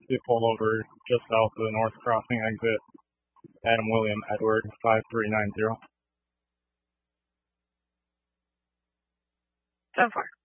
to pull over just south of the North Crossing exit. Adam William Edward 5390. So far.